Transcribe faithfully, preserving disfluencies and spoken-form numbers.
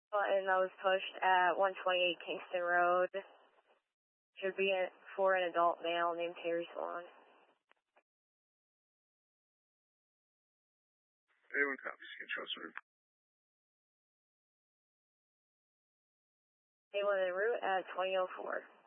button that was pushed at one twenty-eight Kingston Road. Should be for an adult male named Terry Swan. Anyone copies, can trust me. Anyone en route at twenty oh four.